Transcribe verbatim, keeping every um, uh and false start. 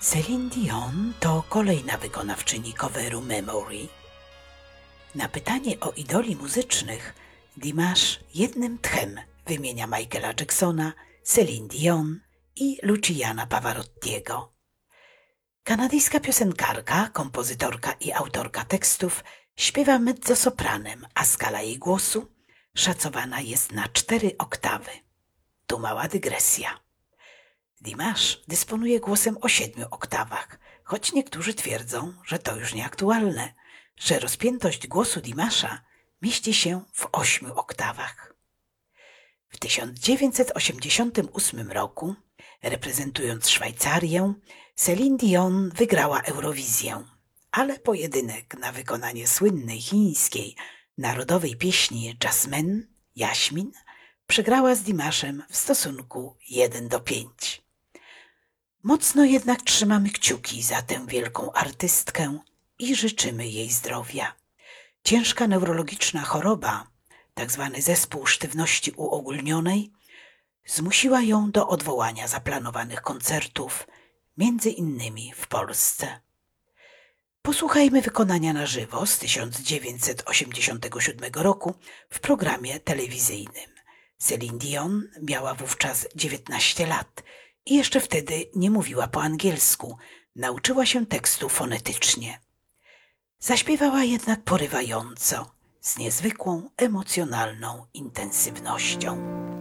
Céline Dion to kolejna wykonawczyni coveru Memory. Na pytanie o idoli muzycznych Dimash jednym tchem wymienia Michaela Jacksona, Céline Dion i Luciana Pavarottiego. Kanadyjska piosenkarka, kompozytorka i autorka tekstów śpiewa mezzosopranem, a skala jej głosu szacowana jest na cztery oktawy. Tu mała dygresja. Dimash dysponuje głosem o siedmiu oktawach, choć niektórzy twierdzą, że to już nieaktualne, że rozpiętość głosu Dimasha mieści się w ośmiu oktawach. W tysiąc dziewięćset osiemdziesiątym ósmym roku, reprezentując Szwajcarię, Céline Dion wygrała Eurowizję, ale pojedynek na wykonanie słynnej chińskiej narodowej pieśni Jasmine, Jaśmin, przegrała z Dimashem w stosunku jeden do pięciu. Mocno jednak trzymamy kciuki za tę wielką artystkę i życzymy jej zdrowia. Ciężka neurologiczna choroba, tzw. zespół sztywności uogólnionej, zmusiła ją do odwołania zaplanowanych koncertów, między innymi w Polsce. Posłuchajmy wykonania na żywo z tysiąc dziewięćset osiemdziesiątego siódmego roku w programie telewizyjnym. Céline Dion miała wówczas dziewiętnaście lat i jeszcze wtedy nie mówiła po angielsku, nauczyła się tekstu fonetycznie. Zaśpiewała jednak porywająco, z niezwykłą emocjonalną intensywnością.